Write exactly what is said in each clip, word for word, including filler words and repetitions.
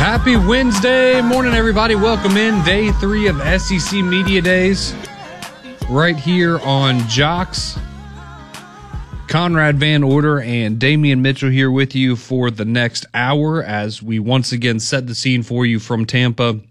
Happy Wednesday morning, everybody. Welcome in day three of S E C Media Days right here on Jocks. Conrad Van Order and Damian Mitchell here with you for the next hour as we once again set the scene for you from Tampa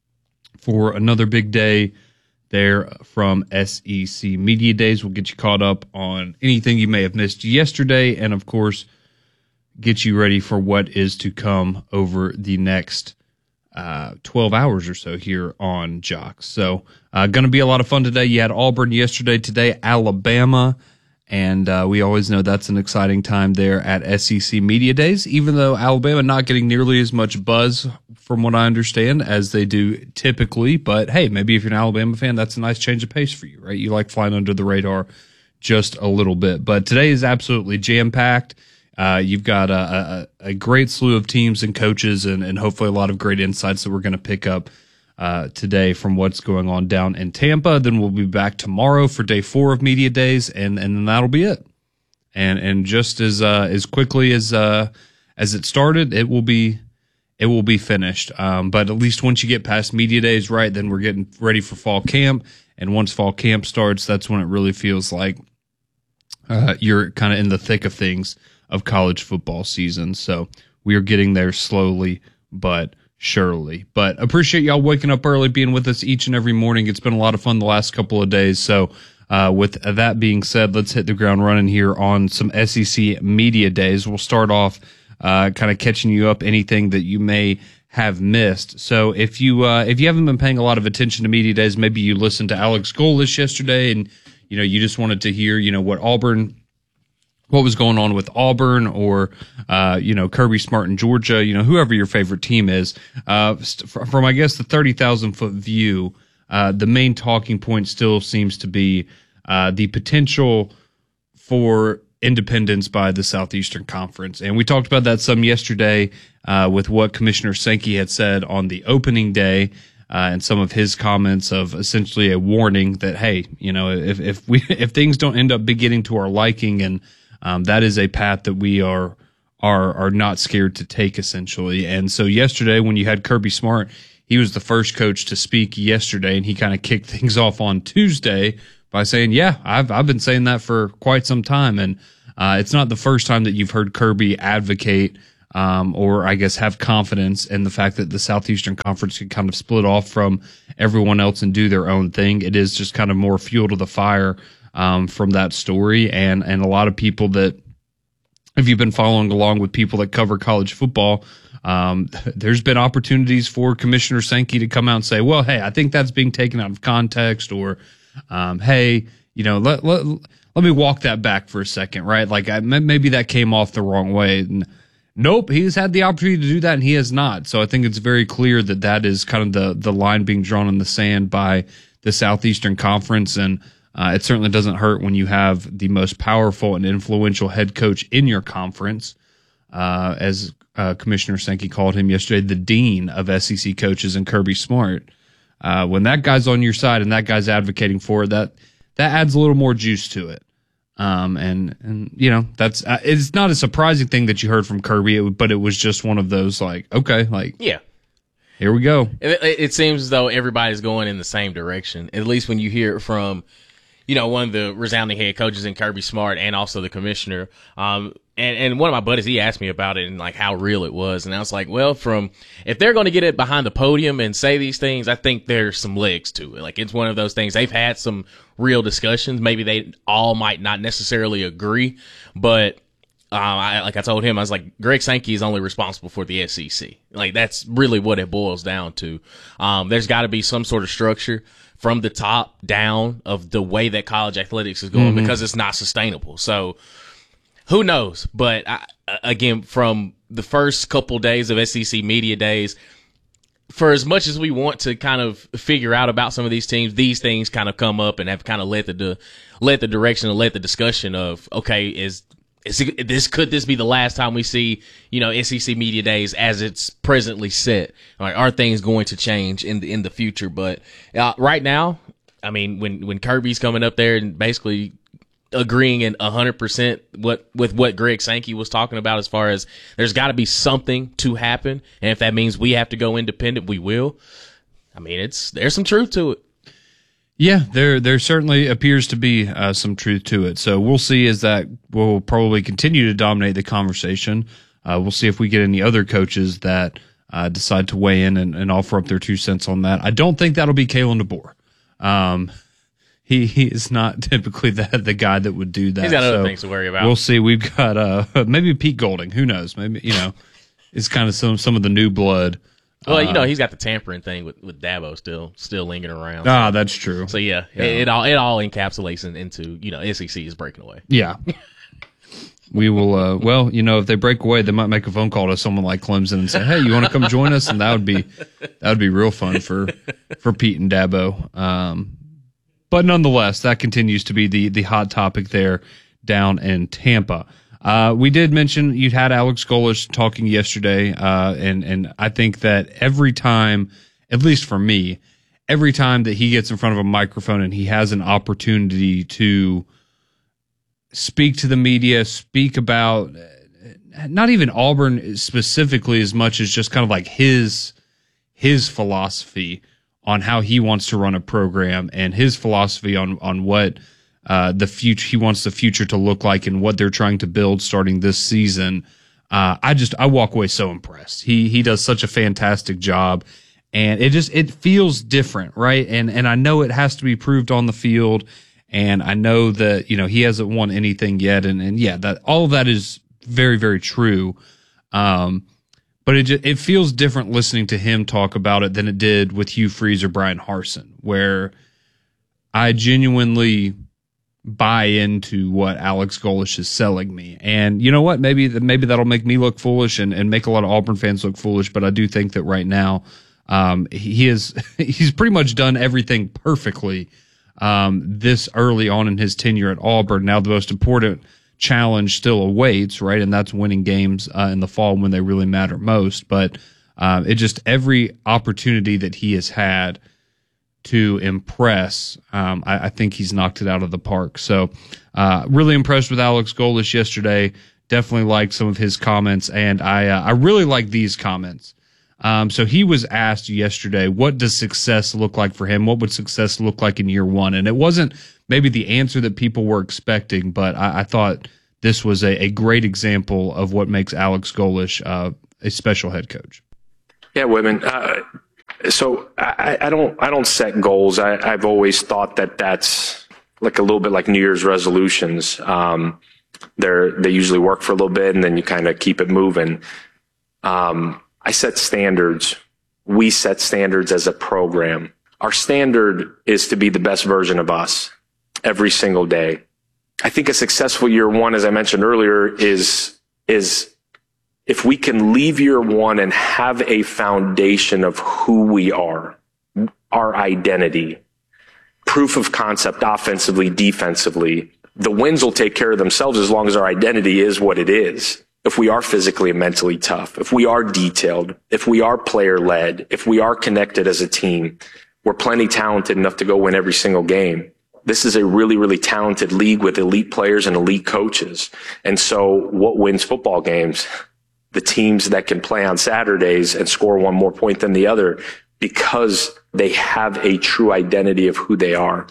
for another big day there from S E C Media Days. We'll get you caught up on anything you may have missed yesterday and, of course, get you ready for what is to come over the next uh, twelve hours or so here on Jocks. So, uh, going to be a lot of fun today. You had Auburn yesterday, today Alabama, and uh, we always know that's an exciting time there at S E C Media Days, even though Alabama not getting nearly as much buzz, from what I understand, as they do typically. But, hey, maybe if you're an Alabama fan, that's a nice change of pace for you, right? You like flying under the radar just a little bit. But today is absolutely jam-packed. Uh, you've got a, a, a great slew of teams and coaches and, and hopefully a lot of great insights that we're going to pick up uh, today from what's going on down in Tampa. Then we'll be back tomorrow for day four of Media Days, and, and then that'll be it. And and just as uh, as quickly as uh, as it started, it will be it will be finished. Um, but at least once you get past Media Days, right, then we're getting ready for fall camp. And once fall camp starts, that's when it really feels like uh, you're kind of in the thick of things of college football season. So we are getting there slowly but surely. But appreciate y'all waking up early, being with us each and every morning. It's been a lot of fun the last couple of days. So uh, with that being said, let's hit the ground running here on some S E C Media Days. We'll start off uh, kind of catching you up anything that you may have missed. So if you uh, if you haven't been paying a lot of attention to Media Days, maybe you listened to Alex Golesh yesterday and you know you just wanted to hear you know what Auburn what was going on with Auburn or, uh, you know, Kirby Smart in Georgia, you know, whoever your favorite team is. Uh, from, I guess, the thirty thousand foot view, uh, the main talking point still seems to be uh, the potential for independence by the Southeastern Conference. And we talked about that some yesterday uh, with what Commissioner Sankey had said on the opening day uh, and some of his comments of essentially a warning that, hey, you know, if, if we if things don't end up getting to our liking and Um, that is a path that we are are are not scared to take, essentially. And so yesterday, when you had Kirby Smart, he was the first coach to speak yesterday, and he kind of kicked things off on Tuesday by saying, "Yeah, I've I've been saying that for quite some time, and uh, it's not the first time that you've heard Kirby advocate um, or I guess have confidence in the fact that the Southeastern Conference can kind of split off from everyone else and do their own thing. It is just kind of more fuel to the fire." Um, from that story, and and a lot of people that, if you've been following along with people that cover college football, um, there's been opportunities for Commissioner Sankey to come out and say, well, hey, I think that's being taken out of context, or um, hey, you know, let, let let me walk that back for a second, right? Like I, maybe that came off the wrong way. And nope, he's had the opportunity to do that, and he has not. So I think it's very clear that that is kind of the the line being drawn in the sand by the Southeastern Conference, and Uh, it certainly doesn't hurt when you have the most powerful and influential head coach in your conference, uh, as uh, Commissioner Sankey called him yesterday, the dean of S E C coaches in Kirby Smart. Uh, when that guy's on your side and that guy's advocating for it, that that adds a little more juice to it. Um, and and you know that's uh, it's not a surprising thing that you heard from Kirby, it, but it was just one of those like, okay, like yeah. Here we go. It, it seems as though everybody's going in the same direction, at least when you hear it from, you know, one of the resounding head coaches in Kirby Smart and also the commissioner. Um, and, and one of my buddies, he asked me about it and like how real it was. And I was like, well, from, if they're going to get it behind the podium and say these things, I think there's some legs to it. Like it's one of those things. They've had some real discussions. Maybe they all might not necessarily agree, but Um, I, like I told him, I was like, Greg Sankey is only responsible for the S E C. Like, that's really what it boils down to. Um, there's got to be some sort of structure from the top down of the way that college athletics is going mm-hmm. because it's not sustainable. So, who knows? But, I, again, from the first couple days of S E C Media Days, for as much as we want to kind of figure out about some of these teams, these things kind of come up and have kind of led the, led the direction and led the discussion of, okay, is Is it, this could this be the last time we see, you know, S E C Media Days as it's presently set? Like, are things going to change in the in the future? But uh, right now, I mean, when when Kirby's coming up there and basically agreeing in one hundred percent what, with what Greg Sankey was talking about as far as there's got to be something to happen. And if that means we have to go independent, we will. I mean, it's there's some truth to it. Yeah, there there certainly appears to be uh, some truth to it. So we'll see as that will probably continue to dominate the conversation. Uh, we'll see if we get any other coaches that uh, decide to weigh in and, and offer up their two cents on that. I don't think that'll be Kalen DeBoer. Um, he he is not typically the the guy that would do that. He's got other so things to worry about. We'll see. We've got uh, maybe Pete Golding. Who knows? Maybe you know, it's kind of some some of the new blood. Well, you know, he's got the tampering thing with, with Dabo still still lingering around. Ah, that's true. So yeah, yeah. It, it all it all encapsulates in, into you know S E C is breaking away. Yeah, we will. Uh, well, you know, if they break away, they might make a phone call to someone like Clemson and say, "Hey, you want to come join us?" And that would be that would be real fun for for Pete and Dabo. Um, but nonetheless, that continues to be the the hot topic there down in Tampa. Uh, we did mention you'd had Alex Golesh talking yesterday, uh, and, and I think that every time, at least for me, every time that he gets in front of a microphone and he has an opportunity to speak to the media, speak about not even Auburn specifically as much as just kind of like his, his philosophy on how he wants to run a program and his philosophy on, on what Uh, the future, he wants the future to look like and what they're trying to build starting this season. Uh, I just, I walk away so impressed. He, he does such a fantastic job and it just, it feels different, right? And, and I know it has to be proved on the field. And I know that, you know, he hasn't won anything yet. And, and yeah, that all of that is very, very true. Um, but it just, it feels different listening to him talk about it than it did with Hugh Freeze or Brian Harsin, where I genuinely buy into what Alex Golesh is selling me. And you know what? Maybe maybe that'll make me look foolish and, and make a lot of Auburn fans look foolish, but I do think that right now um, he is he's pretty much done everything perfectly um, this early on in his tenure at Auburn. Now the most important challenge still awaits, right? And that's winning games uh, in the fall when they really matter most. But uh, it just every opportunity that he has had to impress, um, I, I think he's knocked it out of the park. So, uh, really impressed with Alex Golesh yesterday. Definitely liked some of his comments, and I uh, I really like these comments. Um, so he was asked yesterday, what does success look like for him? What would success look like in year one? And it wasn't maybe the answer that people were expecting, but I, I thought this was a, a great example of what makes Alex Golesh uh, a special head coach. Yeah, Whitman. Uh, So I, I don't I don't set goals. I, I've always thought that that's like a little bit like New Year's resolutions. Um, they're they usually work for a little bit and then you kind of keep it moving. Um, I set standards. We set standards as a program. Our standard is to be the best version of us every single day. I think a successful year one, as I mentioned earlier, is is. If we can leave year one and have a foundation of who we are, our identity, proof of concept offensively, defensively, the wins will take care of themselves as long as our identity is what it is. If we are physically and mentally tough, if we are detailed, if we are player led, if we are connected as a team, we're plenty talented enough to go win every single game. This is a really, really talented league with elite players and elite coaches. And so what wins football games? The teams that can play on Saturdays and score one more point than the other because they have a true identity of who they are.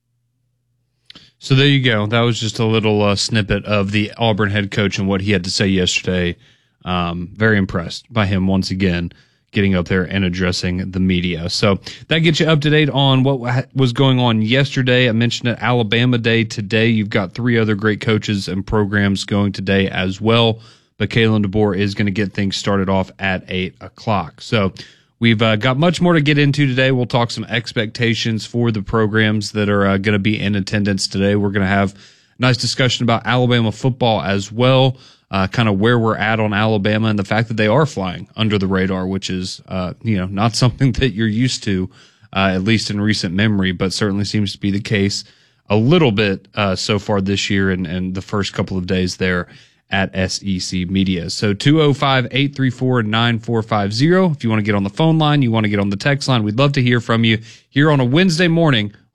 So there you go. That was just a little uh, snippet of the Auburn head coach and what he had to say yesterday. Um, very impressed by him once again getting up there and addressing the media. So that gets you up to date on what was going on yesterday. I mentioned it, Alabama Day today. You've got three other great coaches and programs going today as well. But Kalen DeBoer is going to get things started off at eight o'clock. So we've uh, got much more to get into today. We'll talk some expectations for the programs that are uh, going to be in attendance today. We're going to have a nice discussion about Alabama football as well, uh, kind of where we're at on Alabama and the fact that they are flying under the radar, which is uh, you know not something that you're used to, uh, at least in recent memory, but certainly seems to be the case a little bit uh, so far this year and, and the first couple of days there at S E C Media. So two oh five, eight three four, nine four five oh. If you want to get on the phone line, you want to get on the text line, we'd love to hear from you here on a Wednesday morning on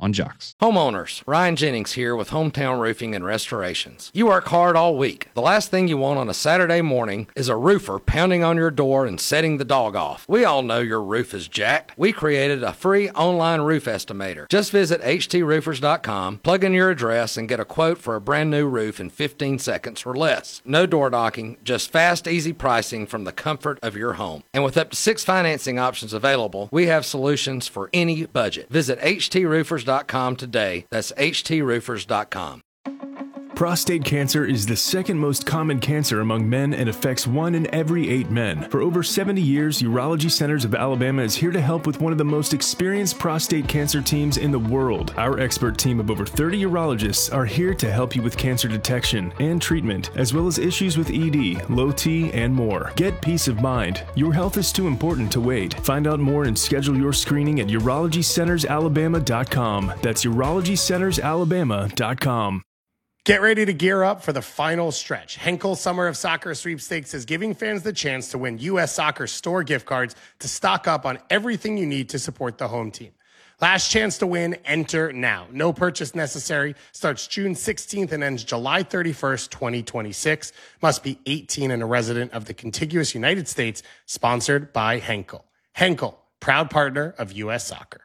on Jocks. Homeowners, Ryan Jennings here with Hometown Roofing and Restorations. You work hard all week. The last thing you want on a Saturday morning is a roofer pounding on your door and setting the dog off. We all know your roof is jacked. We created a free online roof estimator. Just visit h t roofers dot com, plug in your address, and get a quote for a brand new roof in fifteen seconds or less. No door knocking, just fast, easy pricing from the comfort of your home. And with up to six financing options available, we have solutions for any budget. Visit h t roofers dot com today. That's h t roofers dot com. Prostate cancer is the second most common cancer among men and affects one in every eight men. For over seventy years, Urology Centers of Alabama is here to help with one of the most experienced prostate cancer teams in the world. Our expert team of over thirty urologists are here to help you with cancer detection and treatment, as well as issues with E D, low T, and more. Get peace of mind. Your health is too important to wait. Find out more and schedule your screening at urology centers alabama dot com. That's urology centers alabama dot com. Get ready to gear up for the final stretch. Henkel Summer of Soccer Sweepstakes is giving fans the chance to win U S Soccer store gift cards to stock up on everything you need to support the home team. Last chance to win, enter now. No purchase necessary. Starts June sixteenth and ends July thirty-first, twenty twenty-six. Must be eighteen and a resident of the contiguous United States. Sponsored by Henkel. Henkel, proud partner of U S Soccer.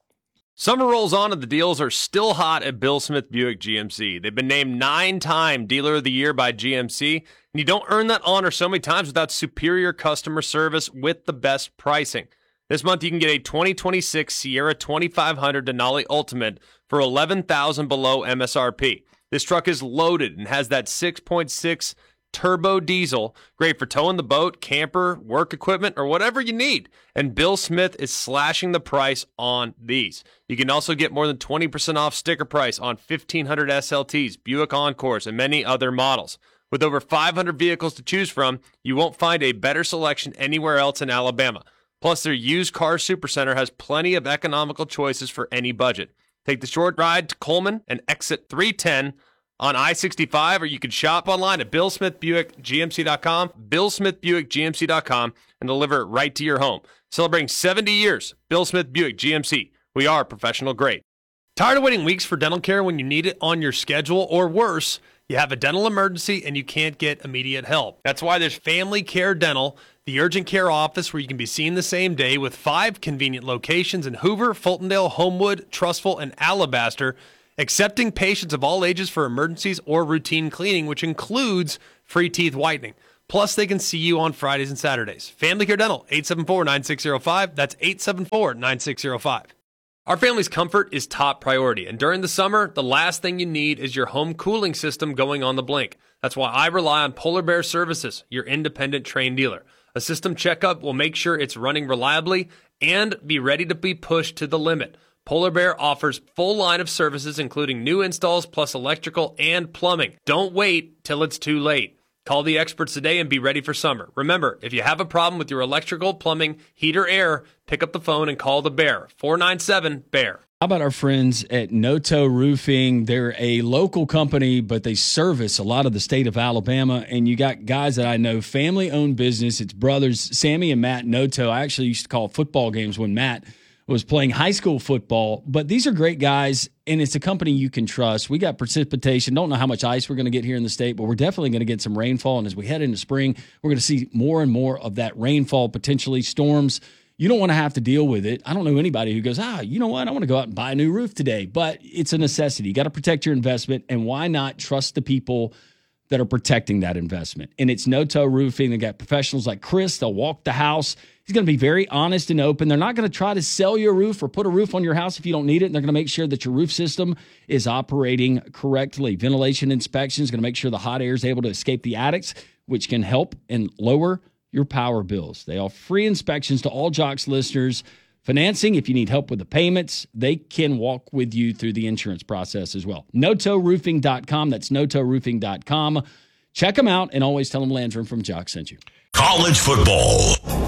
Summer rolls on and the deals are still hot at Bill Smith Buick G M C. They've been named nine-time Dealer of the Year by G M C, and you don't earn that honor so many times without superior customer service with the best pricing. This month you can get a twenty twenty-six Sierra twenty-five hundred Denali Ultimate for eleven thousand dollars below M S R P. This truck is loaded and has that six point six turbo diesel, great for towing the boat, camper, work equipment, or whatever you need. And Bill Smith is slashing the price on these. You can also get more than twenty percent off sticker price on fifteen hundred S L Ts, Buick Encores, and many other models. With over five hundred vehicles to choose from, you won't find a better selection anywhere else in Alabama. Plus, their used car supercenter has plenty of economical choices for any budget. Take the short ride to Coleman and exit three ten on I sixty-five, or you can shop online at bill smith buick g m c dot com, bill smith buick g m c dot com, and deliver it right to your home. Celebrating seventy years, Bill Smith Buick G M C. We are professional grade. Tired of waiting weeks for dental care when you need it on your schedule, or worse, you have a dental emergency and you can't get immediate help? That's why there's Family Care Dental, the urgent care office where you can be seen the same day, with five convenient locations in Hoover, Fultondale, Homewood, Trussville, and Alabaster, accepting patients of all ages for emergencies or routine cleaning, which includes free teeth whitening. Plus, they can see you on Fridays and Saturdays. Family Care Dental, eight seven four, nine six zero five. That's eight seven four, nine six zero five. Our family's comfort is top priority, and during the summer, the last thing you need is your home cooling system going on the blink. That's why I rely on Polar Bear Services, your independent Trane dealer. A system checkup will make sure it's running reliably and be ready to be pushed to the limit. Polar Bear offers full line of services, including new installs plus electrical and plumbing. Don't wait till it's too late. Call the experts today and be ready for summer. Remember, if you have a problem with your electrical, plumbing, heat, or air, pick up the phone and call the Bear. four nine seven, B E A R. How about our friends at Noto Roofing? They're a local company, but they service a lot of the state of Alabama. And you got guys that I know, family-owned business. It's brothers, Sammy and Matt Noto. I actually used to call football games when Matt was playing high school football. But these are great guys, and it's a company you can trust. We got precipitation. Don't know how much ice we're going to get here in the state, but we're definitely going to get some rainfall. And as we head into spring, we're going to see more and more of that rainfall, potentially storms. You don't want to have to deal with it. I don't know anybody who goes, ah, you know what? I want to go out and buy a new roof today. But it's a necessity. You got to protect your investment. And why not trust the people that are protecting that investment? And it's Noto Roofing. They got professionals like Chris. They'll walk the house. He's going to be very honest and open. They're not going to try to sell you a roof or put a roof on your house if you don't need it. And they're going to make sure that your roof system is operating correctly. Ventilation inspection is going to make sure the hot air is able to escape the attics, which can help and lower your power bills. They offer free inspections to all Jocks listeners. Financing, if you need help with the payments, they can walk with you through the insurance process as well. Noto Roofing dot com. That's Noto Roofing dot com. Check them out and always tell them Landrum from Jocks sent you. College football.